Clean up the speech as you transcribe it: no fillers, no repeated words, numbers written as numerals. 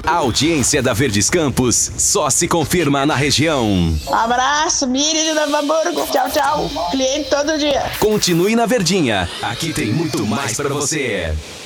A audiência da Verdes Campos só se confirma na região. Abraço, Miri de Novo Hamburgo. Tchau, tchau. Cliente todo dia. Continue na Verdinha. Aqui tem muito mais pra você.